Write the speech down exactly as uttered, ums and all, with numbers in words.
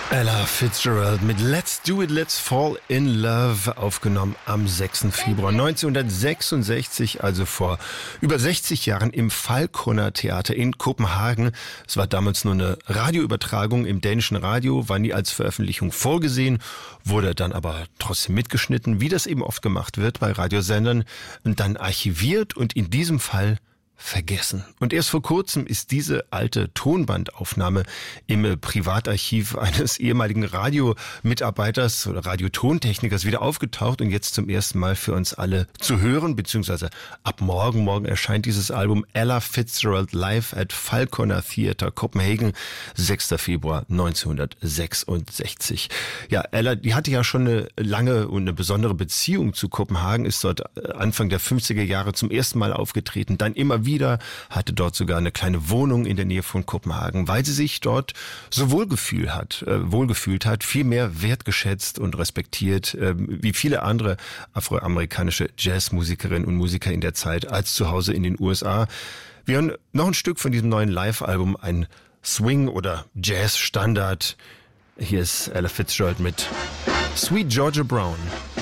Ella Fitzgerald mit Let's Do It, Let's Fall in Love, aufgenommen am sechsten Februar neunzehnhundertsechsundsechzig, also vor über sechzig Jahren im Falconer Theater in Kopenhagen. Es war damals nur eine Radioübertragung im dänischen Radio, war nie als Veröffentlichung vorgesehen, wurde dann aber trotzdem mitgeschnitten, wie das eben oft gemacht wird bei Radiosendern, und dann archiviert und in diesem Fall vergessen. Und erst vor kurzem ist diese alte Tonbandaufnahme im Privatarchiv eines ehemaligen Radiomitarbeiters oder Radiotontechnikers wieder aufgetaucht und jetzt zum ersten Mal für uns alle zu hören, beziehungsweise ab morgen, morgen erscheint dieses Album Ella Fitzgerald live at Falconer Theater Copenhagen, sechster Februar neunzehnhundertsechsundsechzig. Ja, Ella, die hatte ja schon eine lange und eine besondere Beziehung zu Kopenhagen, ist dort Anfang der fünfziger Jahre zum ersten Mal aufgetreten, dann immer wieder, hatte dort sogar eine kleine Wohnung in der Nähe von Kopenhagen, weil sie sich dort so wohlgefühlt hat, äh, wohlgefühlt hat, viel mehr wertgeschätzt und respektiert, äh, wie viele andere afroamerikanische Jazzmusikerinnen und Musiker in der Zeit, als zu Hause in den U S A. Wir hören noch ein Stück von diesem neuen Live-Album, ein Swing- oder Jazz-Standard. Hier ist Ella Fitzgerald mit Sweet Georgia Brown.